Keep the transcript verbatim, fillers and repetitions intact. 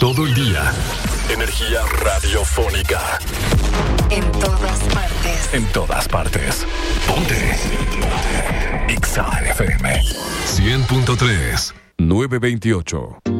todo el día. Energía radiofónica. En todas partes. En todas partes. Ponte. Ponte. X A F M. cien punto tres. nueve veintiocho.